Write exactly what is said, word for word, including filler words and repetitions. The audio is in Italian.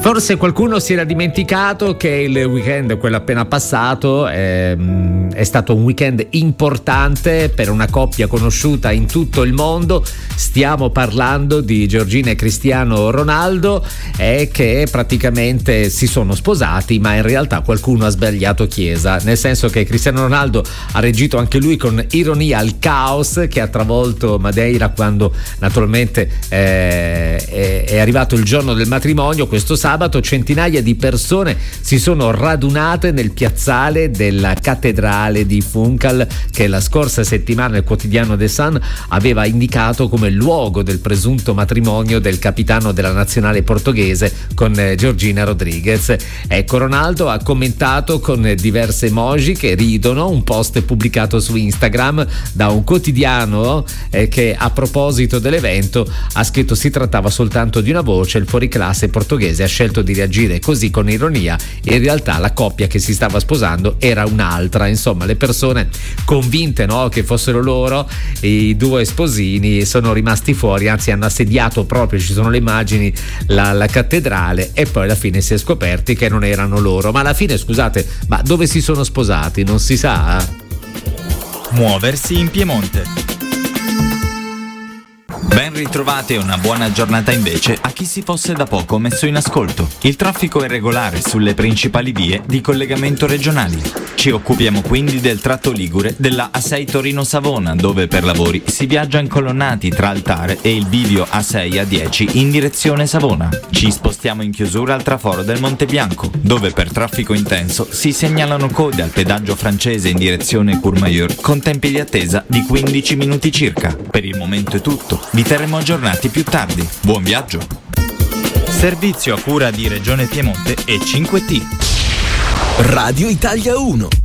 Forse qualcuno si era dimenticato che il weekend, quello appena passato, ehm, è stato un weekend importante per una coppia conosciuta in tutto il mondo. Stiamo parlando di Giorgina e Cristiano Ronaldo, eh, che praticamente si sono sposati, ma in realtà qualcuno ha sbagliato chiesa, nel senso che Cristiano Ronaldo ha reagito anche lui con ironia al caos che ha travolto Madeira quando naturalmente eh, è, è arrivato il giorno del matrimonio. Questo sabato centinaia di persone si sono radunate nel piazzale della cattedrale di Funchal, che la scorsa settimana il quotidiano The Sun aveva indicato come luogo del presunto matrimonio del capitano della nazionale portoghese con eh, Georgina Rodriguez. Ecco, Ronaldo ha commentato con diverse emoji che ridono un post pubblicato su Instagram da un quotidiano eh, che a proposito dell'evento ha scritto: si trattava soltanto di una voce, il fuoriclasse portoghese ha scelto di reagire così con ironia, in realtà la coppia che si stava sposando era un'altra. Insomma, le persone convinte, no, che fossero loro i due sposini sono rimasti fuori, anzi hanno assediato proprio, ci sono le immagini, la, la cattedrale, e poi alla fine si è scoperti che non erano loro. Ma alla fine, scusate, ma dove si sono sposati? Non si sa. Muoversi in Piemonte. Ben ritrovate e una buona giornata invece a chi si fosse da poco messo in ascolto. Il traffico è regolare sulle principali vie di collegamento regionali. Ci occupiamo quindi del tratto ligure della A sei Torino-Savona, dove per lavori si viaggia incolonnati tra Altare e il bivio A sei A dieci in direzione Savona. Ci spostiamo in chiusura al traforo del Monte Bianco, dove per traffico intenso si segnalano code al pedaggio francese in direzione Courmayeur con tempi di attesa di quindici minuti circa. Per il momento è tutto. Vi terremo aggiornati più tardi. Buon viaggio! Servizio a cura di Regione Piemonte e cinque T. Radio Italia uno.